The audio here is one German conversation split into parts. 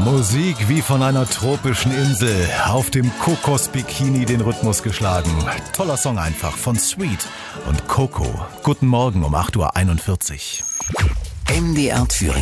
Musik wie von einer tropischen Insel, auf dem Kokosbikini den Rhythmus geschlagen. Toller Song einfach von Sweet und Coco. Guten Morgen um 8.41 Uhr. MDR Thüringen.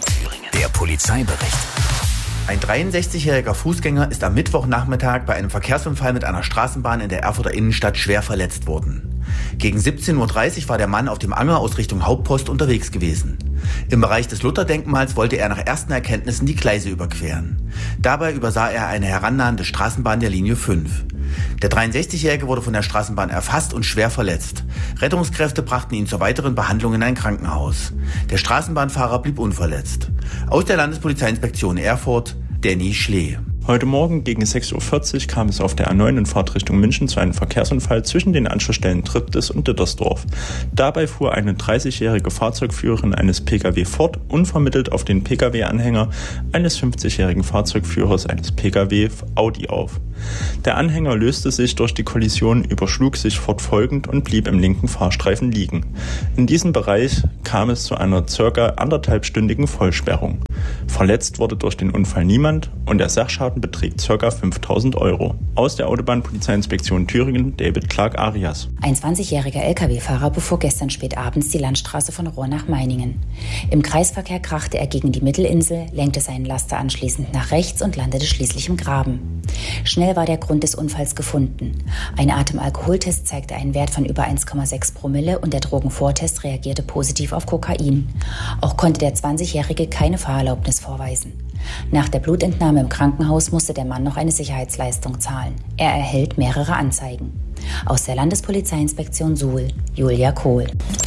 Der Polizeibericht. Ein 63-jähriger Fußgänger ist am Mittwochnachmittag bei einem Verkehrsunfall mit einer Straßenbahn in der Erfurter Innenstadt schwer verletzt worden. Gegen 17.30 Uhr war der Mann auf dem Anger aus Richtung Hauptpost unterwegs gewesen. Im Bereich des Lutherdenkmals wollte er nach ersten Erkenntnissen die Gleise überqueren. Dabei übersah er eine herannahende Straßenbahn der Linie 5. Der 63-Jährige wurde von der Straßenbahn erfasst und schwer verletzt. Rettungskräfte brachten ihn zur weiteren Behandlung in ein Krankenhaus. Der Straßenbahnfahrer blieb unverletzt. Aus der Landespolizeiinspektion Erfurt, Danny Schlee. Heute Morgen gegen 6.40 Uhr kam es auf der A9 in Fahrtrichtung München zu einem Verkehrsunfall zwischen den Anschlussstellen Triptis und Dittersdorf. Dabei fuhr eine 30-jährige Fahrzeugführerin eines Pkw Ford unvermittelt auf den Pkw-Anhänger eines 50-jährigen Fahrzeugführers eines Pkw Audi auf. Der Anhänger löste sich durch die Kollision, überschlug sich fortfolgend und blieb im linken Fahrstreifen liegen. In diesem Bereich kam es zu einer ca. 1,5-stündigen Vollsperrung. Verletzt wurde durch den Unfall niemand und der Sachschaden beträgt ca. 5.000 Euro. Aus der Autobahnpolizeiinspektion Thüringen, David Clark-Arias. Ein 20-jähriger Lkw-Fahrer befuhr gestern spät abends die Landstraße von Rohr nach Meiningen. Im Kreisverkehr krachte er gegen die Mittelinsel, lenkte seinen Laster anschließend nach rechts und landete schließlich im Graben. Schnell war der Grund des Unfalls gefunden. Ein Atemalkoholtest zeigte einen Wert von über 1,6 Promille und der Drogenvortest reagierte positiv auf Kokain. Auch konnte der 20-Jährige keine Fahrerlaubnis vorweisen. Nach der Blutentnahme im Krankenhaus musste der Mann noch eine Sicherheitsleistung zahlen. Er erhält mehrere Anzeigen. Aus der Landespolizeiinspektion Suhl, Julia Kohl.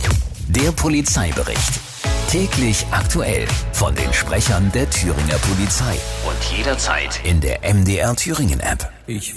Der Polizeibericht. Täglich aktuell von den Sprechern der Thüringer Polizei. Und jederzeit in der MDR Thüringen App.